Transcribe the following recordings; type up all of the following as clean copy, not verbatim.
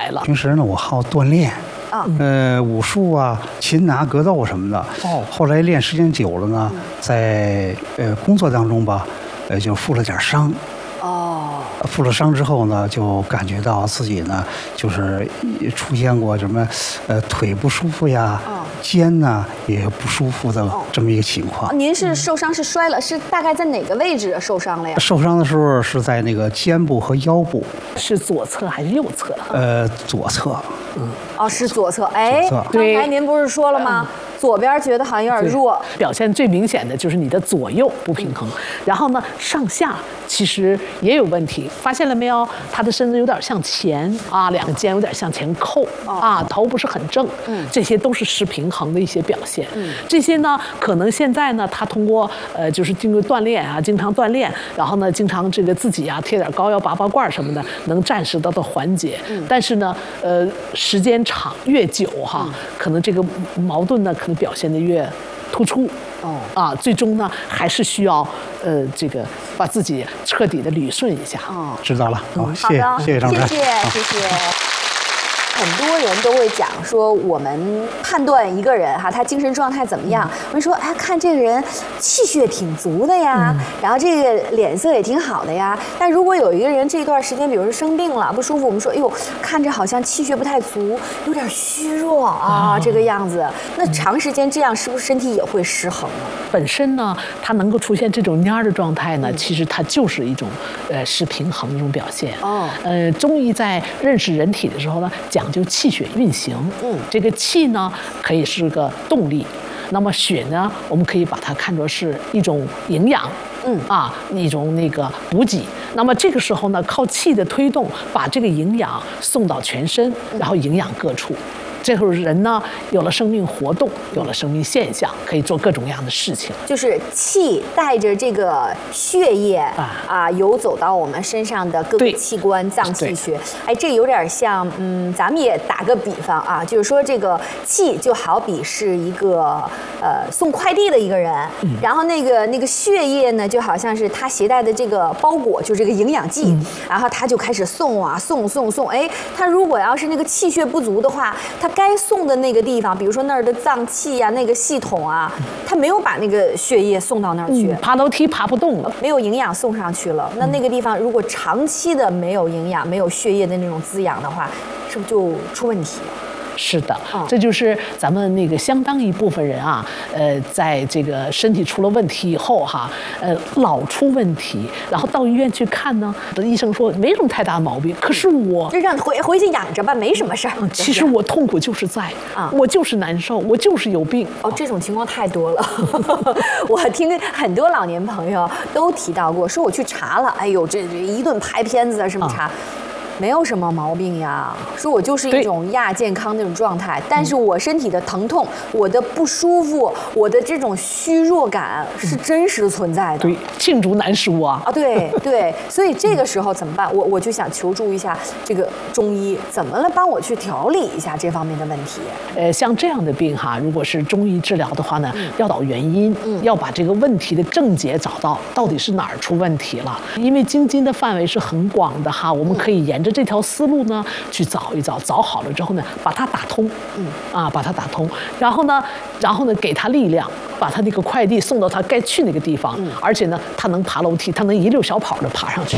了。 平时呢，我好锻炼。武术啊、擒拿、格斗什么的。后来练时间久了呢，在工作当中吧，就负了点伤。负了伤之后呢，就感觉到自己呢，就是出现过什么，腿不舒服呀，肩呢也不舒服的这么一个情况。 您是受伤是摔了，是大概在哪个位置受伤了呀？ 受伤的时候是在那个肩部和腰部。 是左侧还是右侧？ 左侧。 是左侧。哎，刚才您不是说了吗？左边觉得好像有点弱， 表现最明显的就是你的左右不平衡，然后呢上下其实也有问题，发现了没有？他的身子有点向前啊，两个肩有点向前扣啊，头不是很正，这些都是失平衡的一些表现。这些呢，可能现在呢，他通过就是经过锻炼啊，经常锻炼，然后呢，经常这个自己啊贴点膏药、拔拔罐什么的，能暂时得到缓解。但是呢，时间长越久哈，可能这个矛盾呢，可能表现得越突出。最终呢，还是需要这个把自己彻底的捋顺一下。 知道了，好，谢谢张谢谢。很多人都会讲说，我们判断一个人他精神状态怎么样，我们说看这个人气血挺足的呀，然后这个脸色也挺好的呀。但如果有一个人这段时间，比如说生病了不舒服，我们说，哎呦，看着好像气血不太足，有点虚弱这个样子，那长时间这样是不是身体也会失衡呢？ 本身呢，它能够出现这种蔫的状态呢，其实它就是一种失平衡的一种表现。中医在认识人体的时候呢，讲究气血运行。这个气呢可以是个动力，那么血呢，我们可以把它看作是一种营养。一种那个补给。那么这个时候呢，靠气的推动，把这个营养送到全身，然后营养各处。这会儿人呢有了生命活动，有了生命现象，可以做各种各样的事情。 就是气带着这个血液游走到我们身上的各个器官、脏器学。哎，这有点像咱们也打个比方就是说这个气就好比是一个送快递的一个人，然后那个血液呢就好像是他携带的这个包裹，就是这个营养剂，然后他就开始送。哎，他如果要是那个气血不足的话，他该送的那个地方，比如说那儿的脏器那个系统他没有把那个血液送到那儿去， 爬楼梯爬不动了， 没有营养送上去了。那个地方如果长期的没有营养、没有血液的那种滋养的话，是不是就出问题了？ 是的，这就是咱们那个相当一部分人在这个身体出了问题以后老出问题，然后到医院去看呢，医生说没什么太大的毛病，可是我就让回去养着吧，没什么事儿。 其实我痛苦就是在我就是难受，我就是有病。 这种情况太多了。我听很多老年朋友都提到过，说我去查了，哎呦，这一顿拍片子什么查。没有什么毛病呀，说我就是一种亚健康那种状态，但是我身体的疼痛、我的不舒服、我的这种虚弱感是真实存在的。 对，罄竹难书对，所以这个时候怎么办？我就想求助一下这个中医，怎么来帮我去调理一下这方面的问题？ 像这样的病如果是中医治疗的话呢，要找原因，要把这个问题的症结找到底是哪儿出问题了。因为经筋的范围是很广的我们可以沿着这条思路呢去找一找，找好了之后呢，把它打通，把它打通，然后呢，给它力量，把它那个快递送到它该去那个地方，而且呢，它能爬楼梯，它能一溜小跑的爬上去。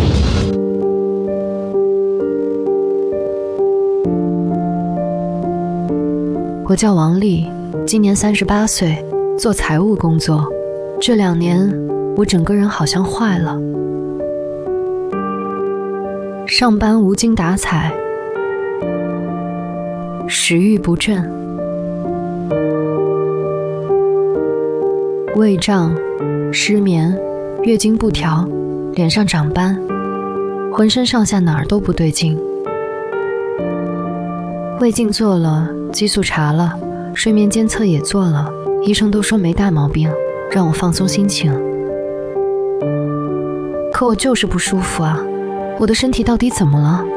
我叫王丽，今年38岁，做财务工作。这2年，我整个人好像坏了。上班无精打采，食欲不振，胃胀、失眠、月经不调，脸上长斑，浑身上下哪儿都不对劲。胃镜做了，激素查了，睡眠监测也做了，医生都说没大毛病，让我放松心情。可我就是不舒服我的身体到底怎么了？